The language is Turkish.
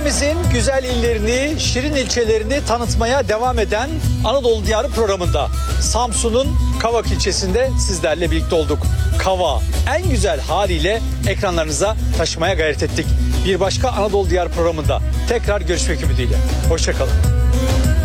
Ülkemizin güzel illerini, şirin ilçelerini tanıtmaya devam eden Anadolu Diyarı programında Samsun'un Kavak ilçesinde sizlerle birlikte olduk. Kavak'ı en güzel haliyle ekranlarınıza taşımaya gayret ettik. Bir başka Anadolu Diyarı programında tekrar görüşmek ümidiyle. Hoşça kalın.